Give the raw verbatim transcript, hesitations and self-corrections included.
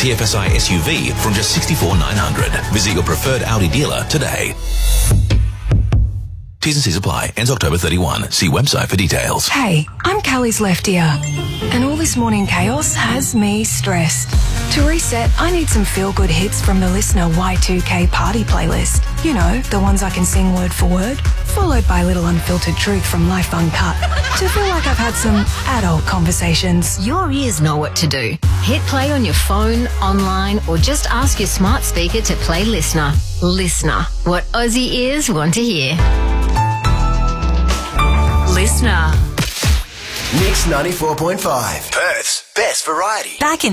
T F S I S U V from just sixty-four thousand nine hundred dollars. Visit your preferred Audi dealer today. T's and C's apply. Ends October thirty-first. See website for details. Hey, I'm Callie's left ear, and all this morning chaos has me stressed. To reset, I need some feel-good hits from the Listener Y two K party playlist. You know, the ones I can sing word for word, followed by a little unfiltered truth from Life Uncut, to feel like I've had some adult conversations. Your ears know what to do. Hit play on your phone, online, or just ask your smart speaker to play Listener. Listener, what Aussie ears want to hear. Listener. Mix ninety-four point five. Perth's best variety. Back in